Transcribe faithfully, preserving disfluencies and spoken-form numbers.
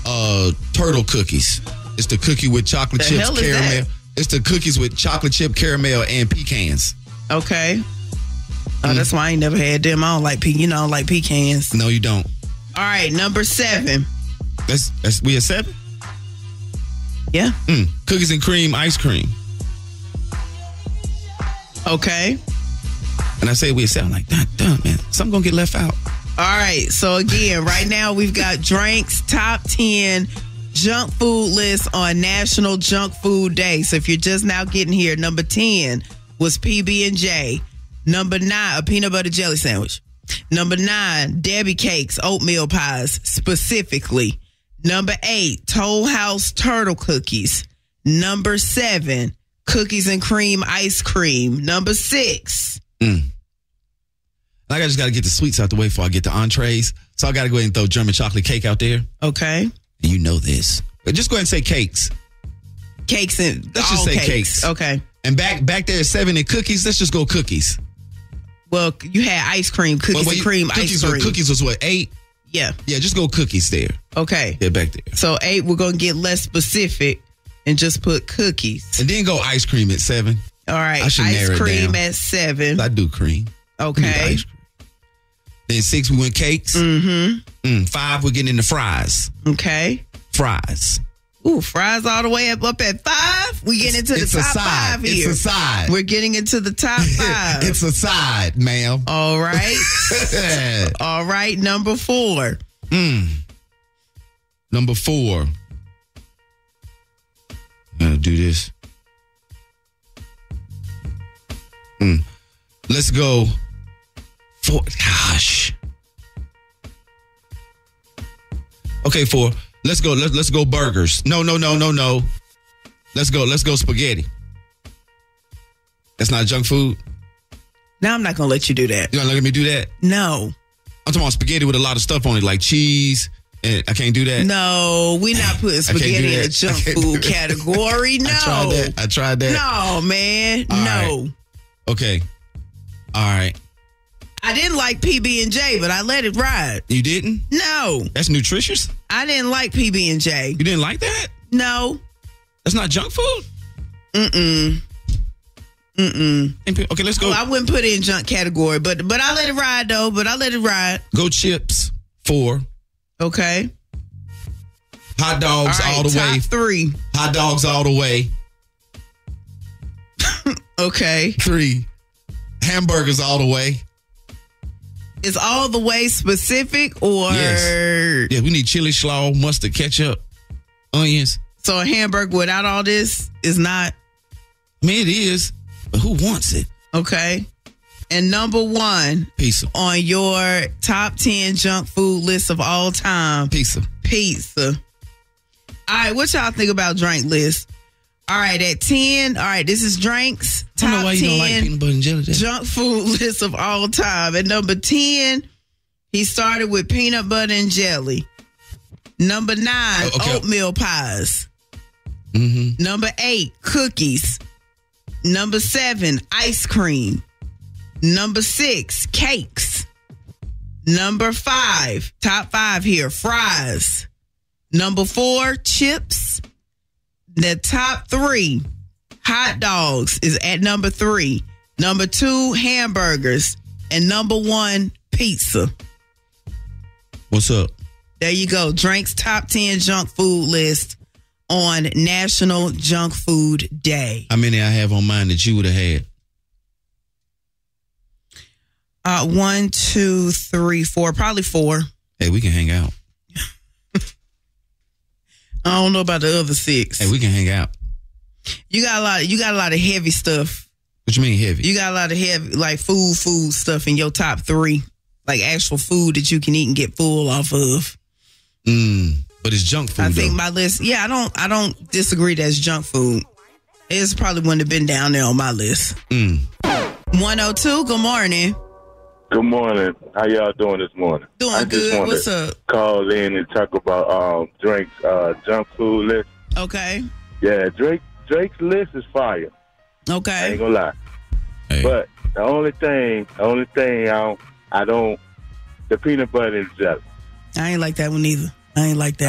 uh, turtle cookies. It's the cookie with chocolate The chips, hell is caramel. that? It's the cookies with chocolate chip, caramel, and pecans. Okay. Oh, Mm. that's why I ain't never had them. I don't like pe- you know, I don't like pecans. No, you don't. All right, number seven. That's that's we at seven. Yeah. Mm. Cookies and cream ice cream. Okay. And I say we at seven. I'm like, damn, damn, man, something gonna get left out. All right. So again, right now we've got Drank's top ten junk food list on National Junk Food Day. So if you're just now getting here, number ten was P B and J. Number nine, a peanut butter jelly sandwich. Number nine, Debbie Cakes, oatmeal pies, specifically. Number eight, Toll House turtle cookies. Number seven, cookies and cream ice cream. Number six. Mm. Like I just got to get the sweets out the way before I get the entrees. So I got to go ahead and throw German chocolate cake out there. Okay. And you know this. But just go ahead and say cakes. Cakes and Let's just all say cakes. cakes. Okay. And back back there at seven and cookies, let's just go cookies. Well, you had ice cream, cookies Well, well, and you- cream cookies ice was- cream. Cookies was what, eight? Yeah. Yeah, just go cookies there. Okay. Yeah, back there. So eight, we're going to get less specific and just put cookies. And then go ice cream at seven. All right. I should Ice narrow it cream down. at seven. I do cream. I do Okay. ice cream. Then six, we went cakes. Mm-hmm. Mm, five, we're getting into fries. Okay. Fries. Ooh, fries all the way up, up at five. We get into the It's a top side. five here. It's a side. We're getting into the top five. It's a side, ma'am. All right. All right. Number four. Mm. Number four. I'm gonna do this. Mm. Let's go. Four. Gosh. Okay, four. Let's go. Let's let's go burgers. No, no, no, no, no. Let's go. Let's go spaghetti. That's not junk food. Now I'm not going to let you do that. You gonna let me do that? No. I'm talking about spaghetti with a lot of stuff on it, like cheese. And I can't do that. No, we're not putting I can't do spaghetti in that. the junk I can't do food that. category. No. I tried that. I tried that. No, man. All no. right. Okay. All right. I didn't like P B and J, but I let it ride. You didn't? No. That's nutritious? I didn't like P B and J. You didn't like that? No. That's not junk food? Mm-mm. Mm-mm. Okay, let's go. Oh, I wouldn't put it in junk category, but but I let it ride, though. But I let it ride. Go chips. Four. Okay. Hot dogs All right, all the top way. three. Hot dogs all the way. Okay. Three. Hamburgers all the way. Is all the way specific or? Yes. Yeah, we need chili, slaw, mustard, ketchup, onions. So a hamburger without all this is not? I mean, it is, but who wants it? Okay. And number one Pizza. on your top ten junk food list of all time. Pizza. Pizza. All right, what y'all think about drink list? All right, at ten, all right, this is drinks. I don't know Top why you don't like ten peanut butter and jelly. Jack. junk food list of all time. At number ten, he started with peanut butter and jelly. Number nine, Oh, okay. oatmeal pies. Mm-hmm. Number eight, cookies. Number seven, ice cream. Number six, cakes. Number five, top five here, fries. Number four, chips. The top three, hot dogs is at number three. Number two, hamburgers. And number one, pizza. What's up? There you go. Drank's top ten junk food list on National Junk Food Day. How many I have on mine that you would have had? Uh, one, two, three, four. Probably four. Hey, we can hang out. I don't know about the other six. Hey, we can hang out. You got a lot. You got a lot of heavy stuff. What you mean heavy? You got a lot of heavy, like food, food stuff in your top three, like actual food that you can eat and get full off of. Mm, but it's junk food. I think though. my list. Yeah, I don't. I don't disagree. That's junk food. It's probably wouldn't have been down there on my list. Mm. one oh two. Good morning. Good morning. How y'all doing this morning? Doing I just good. wanna What's up? Call in and talk about um, Drake's uh, junk food list. Okay. Yeah, Drake Drake's list is fire. I Okay. ain't gonna lie. Hey. But the only thing, the only thing I don't, I don't, the peanut butter and jelly. I ain't like that one either. I ain't like that.